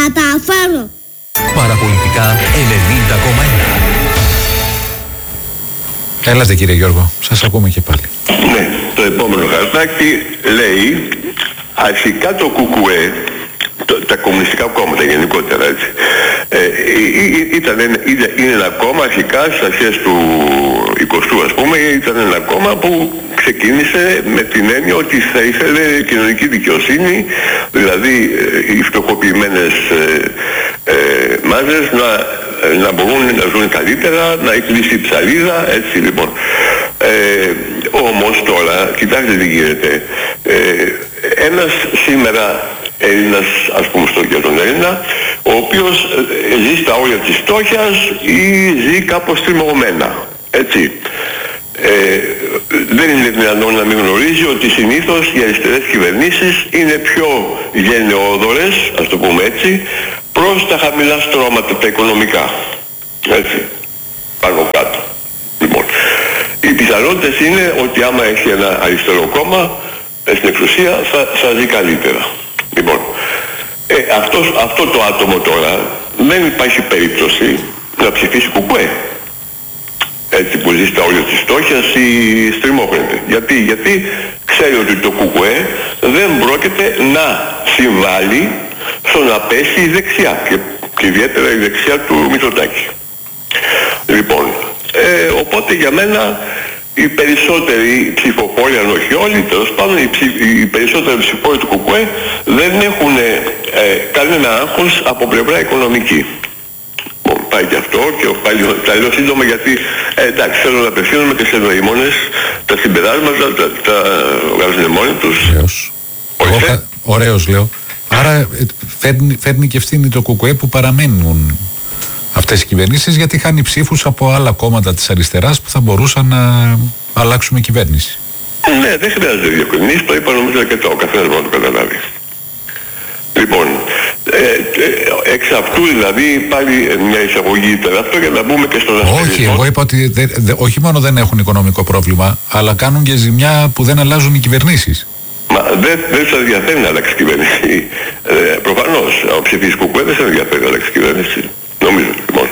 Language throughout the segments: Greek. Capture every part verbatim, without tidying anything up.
καταφέρω. Παραπολιτικά ενενήντα κόμμα ένα. Έλατε κύριε Γιώργο, σας ακούμε και πάλι. Ναι, το επόμενο χαρτάκι λέει αρχικά το ΚΚΕ, το, τα κομμουνιστικά κόμματα γενικότερα έτσι, ε, ήταν, είναι ένα κόμμα αρχικά στις αρχές του εικοστού ας πούμε, ήταν ένα κόμμα που ξεκίνησε με την έννοια ότι θα ήθελε κοινωνική δικαιοσύνη, δηλαδή οι φτωχοποιημένες ε, ε, μάζες να, να μπορούν να ζουν καλύτερα, να κλείσει η ψαλίδα, έτσι λοιπόν. Ε, όμως τώρα, κοιτάξτε τι γίνεται, ε, ένας σήμερα Έλληνας, ας πούμε στο για τον Έλληνα, ο οποίος ε, ζει στα όρια της φτώχειας ή ζει κάπως τριμωγμένα, έτσι. Ε, δεν είναι δυνατόν να μην γνωρίζει ότι συνήθως οι αριστερές κυβερνήσεις είναι πιο γενναιόδορες, ας το πούμε έτσι, προς τα χαμηλά στρώματα, τα οικονομικά. Έτσι, πάνω κάτω. Λοιπόν, οι πιθανότητες είναι ότι άμα έχει ένα αριστερό κόμμα στην εξουσία θα, θα ζει καλύτερα. Λοιπόν, ε, αυτός, αυτό το άτομο τώρα δεν υπάρχει περίπτωση να ψηφίσει ΚΚΕ. Έτσι που ζει στα όρια της φτώχειας ή στριμώχνεται. Γιατί, γιατί ξέρει ότι το ΚΚΕ δεν πρόκειται να συμβάλλει στο να πέσει η δεξιά και, και ιδιαίτερα η δεξιά του Μητσοτάκη. Λοιπόν, ε, οπότε για μένα οι περισσότεροι ψηφοφόροι, αν όχι όλοι, τέλος πάντων οι, ψη, οι περισσότεροι ψηφοφόροι του ΚΚΕ δεν έχουν ε, κανένα άγχος από πλευρά οικονομική. Πάει και αυτό και πάλι θα λέω σύντομα γιατί ε, εντάξει θέλω να απευθύνομαι και σε νοημόνες τα συμπεράσματα τα, τα βγάζουν μόνοι τους. Ωραίος. Ωραίος λέω. Άρα φέρνει, φέρνει και ευθύνη το ΚΚΕ που παραμένουν αυτές οι κυβερνήσεις γιατί χάνει ψήφους από άλλα κόμματα της αριστεράς που θα μπορούσαν να αλλάξουμε κυβέρνηση. Ναι, δεν χρειάζεται διευκρινήσεις, το είπα νομίζω αρκετό, ο καθένας μπορεί να το καταλάβει. Λοιπόν, ε, ε, εξ αυτού δηλαδή πάλι μια εισαγωγή τώρα αυτό για να μπούμε και στον αστερισμό. Όχι, εγώ είπα ότι δε, δε, όχι μόνο δεν έχουν οικονομικό πρόβλημα, αλλά κάνουν και ζημιά που δεν αλλάζουν οι κυβερνήσεις. Μα δεν, δεν σας ενδιαφέρει να αλλάξει κυβέρνηση. Ε, προφανώς, ο ψηφίς ΚΚΕ δεν σας ενδιαφέρει να αλλάξει κυβέρνηση. Νομίζω, λοιπόν.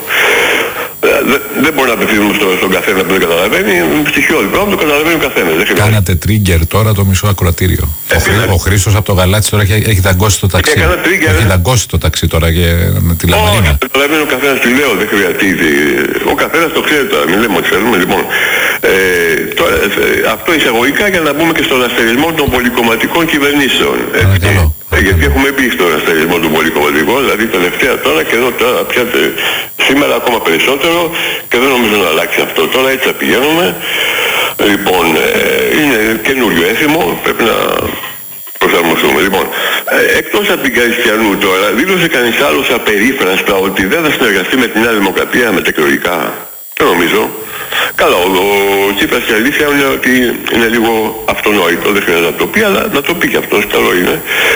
Δεν, δεν μπορεί να απευθύνουμε στο, στον καθένα που δεν καταλαβαίνει. Στοιχειώδη πράγμα το καταλαβαίνει ο καθένας. Κάνατε trigger τώρα το μισό ακροατήριο. Ε, ο, Χρή, ο Χρήστος από το Γαλάτσι τώρα έχει, έχει δαγκώσει το ταξί. Trigger, έχει δαγκώσει το ταξί τώρα για τη Λαμαρίνα. Όχι, καταλαβαίνει ο καθένας τι λέω, δεν χρειάζεται. Ο καθένας το ξέρει τώρα, μην λέμε ότι θέλουμε. Λοιπόν, ε, τώρα, ε, αυτό εισαγωγικά για να μπούμε και στον αστερισμό των πολυκομματικών κυβερνήσεων. Παρακαλώ. Ε, γιατί έχουμε μπει στον αστερισμό του πολυκομματικού, δηλαδή τελευταία τώρα και εδώ τώρα πιάτε σήμερα ακόμα περισσότερο και δεν νομίζω να αλλάξει αυτό. Τώρα έτσι θα πηγαίνουμε. Λοιπόν, ε, είναι καινούριο έθιμο, πρέπει να προσαρμοστούμε. Λοιπόν, ε, εκτός από την Καριστιανού τώρα, δήλωσε κανείς άλλος απερίφραστα ότι δεν θα συνεργαστεί με τη Νέα Δημοκρατία μετεκλογικά. Δεν νομίζω. Καλά, ο, ο Τσίπρας και η αλήθεια είναι ότι είναι λίγο αυτονόητο, δεν χρειάζεται να το πει, αλλά να το πει και αυτός, καλό είναι.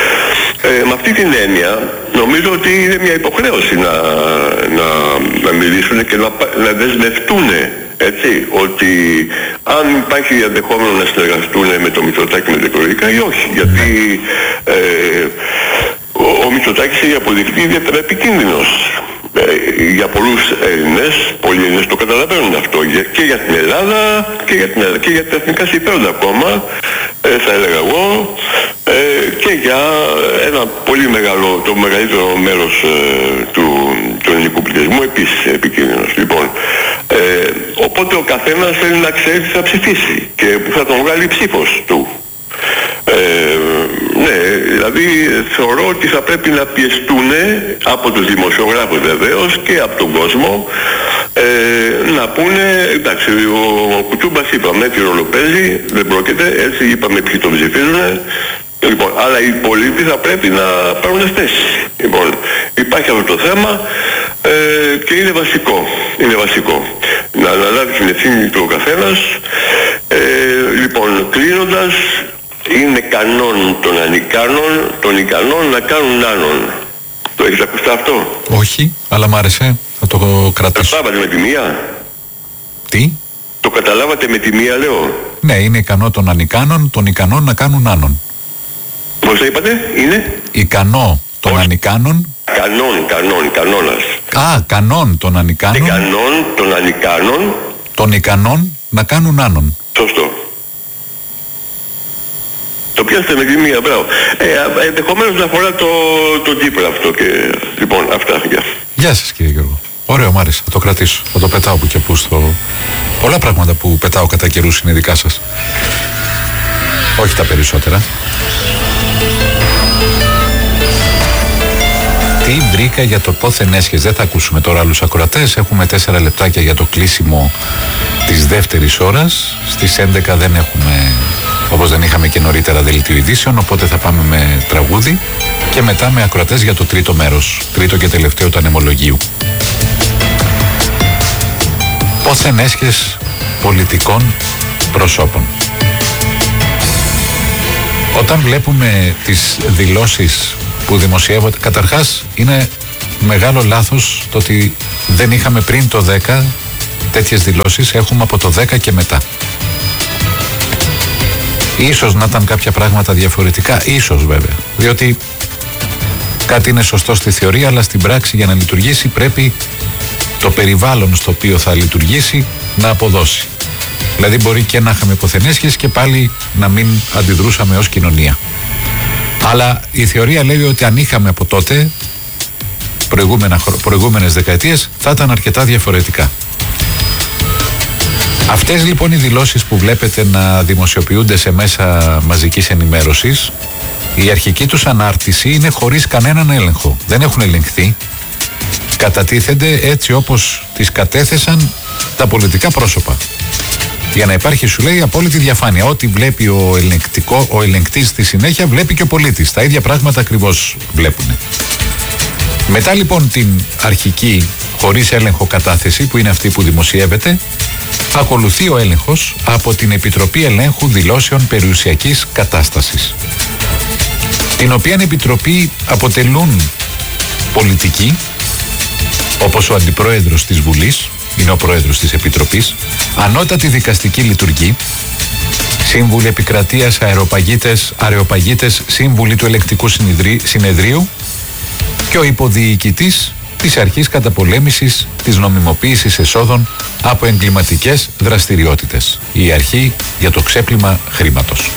Ε, με αυτή την έννοια, νομίζω ότι είναι μια υποχρέωση να, να, να μιλήσουν και να, να δεσμευτούν, έτσι, ότι αν υπάρχει ενδεχόμενο να συνεργαστούν με το Μητσοτάκη μετεκλογικά ή όχι, γιατί ε, ο, ο Μητσοτάκης έχει αποδειχθεί ιδιαίτερα επικίνδυνος. Για πολλούς Έλληνες, πολλοί Έλληνες το καταλαβαίνουν αυτό και για την Ελλάδα και για, την, και για τα εθνικά συμφέροντα ακόμα, ε, θα έλεγα εγώ, ε, και για ένα πολύ μεγάλο, το μεγαλύτερο μέρος ε, του, του ελληνικού πληθυσμού επίσης επικίνδυνος. Λοιπόν, ε, οπότε ο καθένας θέλει να ξέρει τι θα ψηφίσει και που θα τον βγάλει ψήφος του. Ε, ναι, δηλαδή θεωρώ ότι θα πρέπει να πιεστούν από τους δημοσιογράφους βεβαίως και από τον κόσμο ε, να πούνε, εντάξει, ο, ο Κουτσούμπας είπαμε τι ρόλο παίζει, δεν πρόκειται, έτσι είπαμε ποιοι τον ψηφίζουν. Λοιπόν, αλλά οι πολίτες θα πρέπει να πάρουν θέση. Λοιπόν, υπάρχει αυτό το θέμα ε, και είναι βασικό, είναι βασικό να αναλάβει την ευθύνη του ο καθένας. Ε, λοιπόν, κλείνοντας, είναι κανόν των ανικάνων, των ικανών να κάνουν άλλον. Το έχεις ακουστεί αυτό? Όχι, αλλά μ' άρεσε. Θα το κρατήσω. Καταλάβατε με τη μία? Τι? Το καταλάβατε με τη μία, λέω? Ναι, είναι ικανό των ανικάνων, των ικανών να κάνουν άλλον. Πώς το είπατε, είναι? Ικανό των Όχι. ανικάνων, κανόν, κανόν, κανόνας. Α, κανόν των ανικάνων. Και κανόν των ανικάνων. Των ικανών να κάνουν άνων. Σωστό. Το πιάστε με τη μία, μπράβο. Ε, ενδεχομένως να αφορά το, το Τσίπρα αυτό και... Λοιπόν, αυτά. Γεια. Γεια σας κύριε Γιώργο. Ωραίο, μ' άρεσε. Θα το κρατήσω. Θα το πετάω που και που στο... Πολλά πράγματα που πετάω κατά καιρούς είναι δικά σας. Όχι τα περισσότερα. Τι βρήκα για το πόθεν έσχες. Δεν θα ακούσουμε τώρα άλλους ακροατές. Έχουμε τέσσερα λεπτάκια για το κλείσιμο της δεύτερης ώρας. Στις έντεκα δεν έχουμε, όπως δεν είχαμε και νωρίτερα, δελτίο ειδήσεων, οπότε θα πάμε με τραγούδι και μετά με ακροατές για το τρίτο μέρος, τρίτο και τελευταίο του ανεμολογίου. Πόθεν έσχες πολιτικών προσώπων. Όταν βλέπουμε τις δηλώσεις που δημοσιεύονται, καταρχάς είναι μεγάλο λάθος το ότι δεν είχαμε πριν το δέκα τέτοιες δηλώσεις, έχουμε από το δέκα και μετά. Ίσως να ήταν κάποια πράγματα διαφορετικά, ίσως βέβαια, διότι κάτι είναι σωστό στη θεωρία, αλλά στην πράξη για να λειτουργήσει πρέπει το περιβάλλον στο οποίο θα λειτουργήσει να αποδώσει. Δηλαδή μπορεί και να είχαμε υποθενέσχες και πάλι να μην αντιδρούσαμε ως κοινωνία. Αλλά η θεωρία λέει ότι αν είχαμε από τότε, προηγούμενες δεκαετίες, θα ήταν αρκετά διαφορετικά. Αυτές λοιπόν οι δηλώσεις που βλέπετε να δημοσιοποιούνται σε μέσα μαζικής ενημέρωσης, η αρχική τους ανάρτηση είναι χωρίς κανέναν έλεγχο. Δεν έχουν ελεγχθεί. Κατατίθενται έτσι όπως τις κατέθεσαν τα πολιτικά πρόσωπα. Για να υπάρχει, σου λέει, απόλυτη διαφάνεια. Ό,τι βλέπει ο, ελεγκτικό, ο ελεγκτής στη συνέχεια, βλέπει και ο πολίτης. Τα ίδια πράγματα ακριβώς βλέπουν. Μετά λοιπόν την αρχική χωρίς έλεγχο κατάθεση, που είναι αυτή που δημοσιεύεται, ακολουθεί ο έλεγχος από την Επιτροπή Ελέγχου Δηλώσεων Περιουσιακής Κατάστασης, την οποία επιτροπή αποτελούν πολιτικοί, όπως ο Αντιπρόεδρος της Βουλής, είναι ο Πρόεδρος της Επιτροπής, ανώτατη δικαστική λειτουργή, σύμβουλοι επικρατείας, αεροπαγίτες, αρεοπαγίτες, σύμβουλοι του ελεκτικού συνεδρίου και ο υποδιοικητής της Αρχής Καταπολέμησης της Νομιμοποίησης Εσόδων από εγκληματικές δραστηριότητες, η Αρχή για το Ξέπλυμα Χρήματος.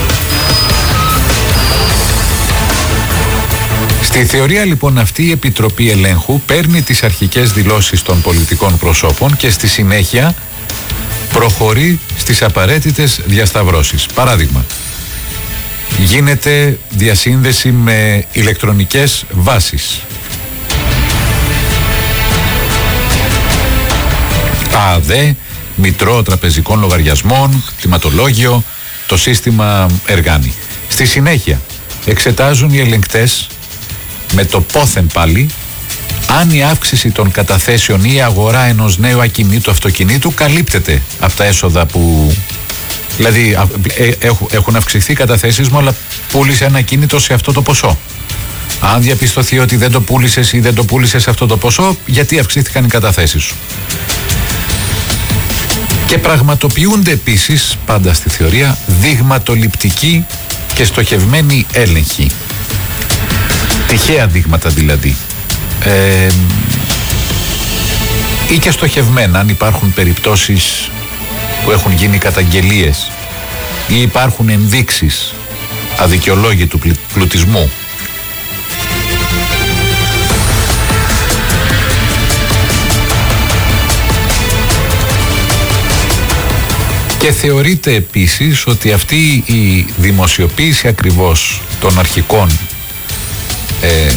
Στη θεωρία λοιπόν αυτή η Επιτροπή Ελέγχου παίρνει τις αρχικές δηλώσεις των πολιτικών προσώπων και στη συνέχεια προχωρεί στις απαραίτητες διασταυρώσεις. Παράδειγμα, γίνεται διασύνδεση με ηλεκτρονικές βάσεις. ΑΔΕ, Μητρό Τραπεζικών Λογαριασμών, κτηματολόγιο, το σύστημα Εργάνη. Στη συνέχεια εξετάζουν οι ελεγκτές με το πόθεν πάλι αν η αύξηση των καταθέσεων ή η αγορά ενός νέου ακινήτου αυτοκινήτου καλύπτεται από τα έσοδα που... Δηλαδή έχουν αυξηθεί οι καταθέσεις μου, αλλά πούλησε ένα ακίνητο σε αυτό το ποσό. Αν διαπιστωθεί ότι δεν το πούλησες ή δεν το πούλησες αυτό το ποσό, γιατί αυξήθηκαν οι καταθέσεις σου. Και πραγματοποιούνται επίσης, πάντα στη θεωρία, δειγματοληπτικοί και στοχευμένοι έλεγχοι. Τυχαία δείγματα δηλαδή. Ε, ή και στοχευμένα, αν υπάρχουν περιπτώσεις που έχουν γίνει καταγγελίες ή υπάρχουν ενδείξεις αδικαιολόγητου πλουτισμού. Και θεωρείται επίσης ότι αυτή η δημοσιοποίηση ακριβώς των αρχικών ε,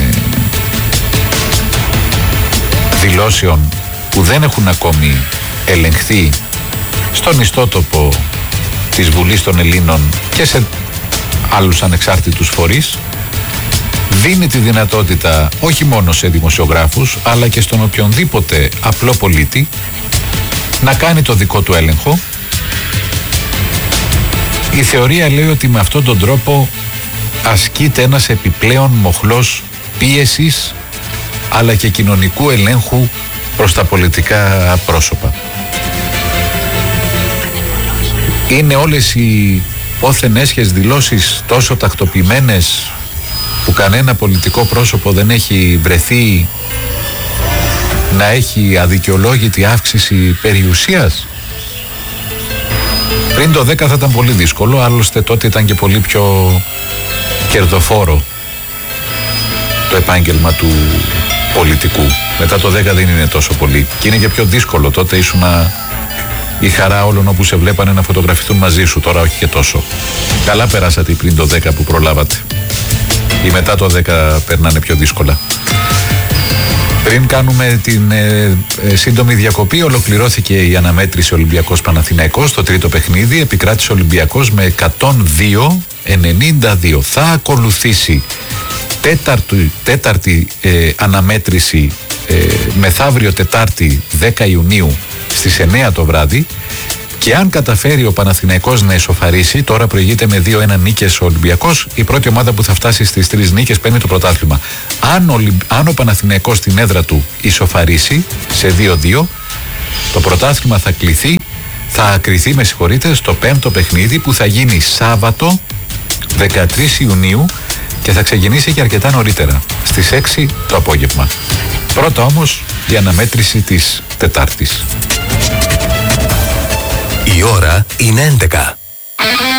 δηλώσεων που δεν έχουν ακόμη ελεγχθεί στον ιστότοπο της Βουλής των Ελλήνων και σε άλλους ανεξάρτητους φορείς, δίνει τη δυνατότητα όχι μόνο σε δημοσιογράφους αλλά και στον οποιονδήποτε απλό πολίτη να κάνει το δικό του έλεγχο. Η θεωρία λέει ότι με αυτόν τον τρόπο ασκείται ένας επιπλέον μοχλός πίεσης αλλά και κοινωνικού ελέγχου προς τα πολιτικά πρόσωπα. Είναι όλες οι πόθεν έσχες δηλώσεις τόσο τακτοποιημένες που κανένα πολιτικό πρόσωπο δεν έχει βρεθεί να έχει αδικαιολόγητη αύξηση περιουσίας. Πριν το δέκα θα ήταν πολύ δύσκολο, άλλωστε τότε ήταν και πολύ πιο κερδοφόρο το επάγγελμα του πολιτικού. Μετά το δέκα δεν είναι τόσο πολύ και είναι και πιο δύσκολο. Τότε ήσουν η χαρά όλων όπου σε βλέπανε να φωτογραφηθούν μαζί σου, τώρα όχι και τόσο. Καλά περάσατε πριν το δέκα που προλάβατε. Ή μετά το δέκα περνάνε πιο δύσκολα. Πριν κάνουμε την ε, ε, σύντομη διακοπή, ολοκληρώθηκε η αναμέτρηση Ολυμπιακός Παναθηναϊκός. Το τρίτο παιχνίδι επικράτησε ο Ολυμπιακός με εκατόν δύο ενενήντα δύο. Θα ακολουθήσει τέταρτη, τέταρτη ε, αναμέτρηση ε, μεθαύριο Τετάρτη δέκα Ιουνίου στις εννιά το βράδυ. Και αν καταφέρει ο Παναθηναϊκός να ισοφαρίσει, τώρα προηγείται με δύο ένα νίκες ο Ολυμπιακός, η πρώτη ομάδα που θα φτάσει στις τρεις νίκες παίρνει το πρωτάθλημα. Αν ο, αν ο Παναθηναϊκός στην έδρα του ισοφαρίσει σε δύο δύο, το πρωτάθλημα θα κληθεί, θα ακριθεί, με συγχωρείτε, στο πέμπτο παιχνίδι που θα γίνει Σάββατο δεκατρείς Ιουνίου και θα ξεκινήσει και αρκετά νωρίτερα, στις έξι το απόγευμα. Πρώτα όμως η αναμέτρηση της Τετάρτης. Η ώρα είναι έντεκα.